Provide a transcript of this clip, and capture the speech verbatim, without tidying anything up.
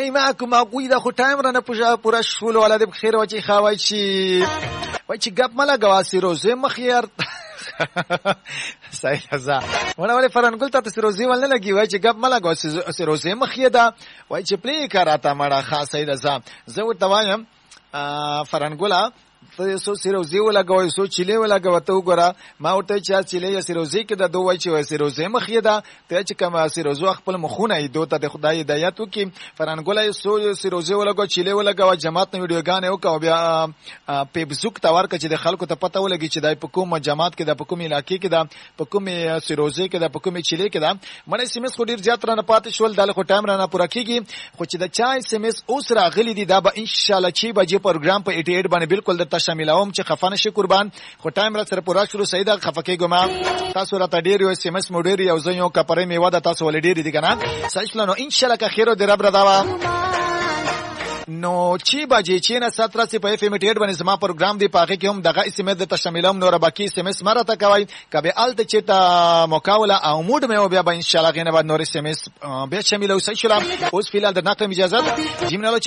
وای ما کوم کوی دا خو ټایم رانه پورا شول ولا د خیر وچی خوای چی وای چې ګپ مله غواسی روزه مخيار صحیح ځا ونه ولې فرنګل ته سروزي ول نه لګي وای چې ګپ مله غواسی سروزه مخيدا وای چې پلی کاراته مړه خاصه ځا زه ورته وایم فرنګولا ته سو سروزي ولګوي سو چيله ولګو ته وګوره ما ورته چې چيله یا سروزي کې د دوه چې سروزي مخيدا ته چې کوم سروزو خپل مخونه ای دوته د خدای هدایت وکي فرنګولا سو سروزي ولګو چيله ولګو جماعت نو ویډیوګان یو کو بیا په بزوک تاور کې د خلکو ته پته ولګي چې دای په کوم جماعت کې د په کوم علاقې کې د په کوم سروزي کې د په کوم چيله کې د مړ سیمس خو ډیر زیات رانه پاتې شول د خو ټایم رانه پوره کیږي خو چې د چای سیمس اوس راغلي دي دا به ان شاء الله چې بجې پروګرام په اټی ایټ باندې بالکل د شاملوم چې خفانه شي قربان خو ټایم را سره پورا شروع سیدا خفکه ګما تاسو را تډیر یو اس ام اس موډیر یو ځینو کپره میوه د تاسو ولډیر دي کنه سایشلانو ان شاء الله که خیرو د رب رضا نو چی بجې چې نه ستره سی په اف ام ټی باندې زما پروګرام دی پاګه کې هم دغه اس ام اس د شاملوم نور باقی اس ام اس مرته کوي کبه الته چې تا مقاوله او موډ مې بیا به ان شاء الله غینه بعد نور اس ام اس بیا شاملو سایشلام اوس فعال د نقل اجازه جیمنالو